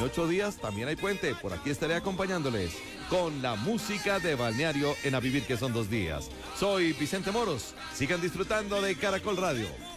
8 días también hay puente. Por aquí estaré acompañándoles con la música de balneario en A Vivir, que son 2 días. Soy Vicente Moros. Sigan disfrutando de Caracol Radio.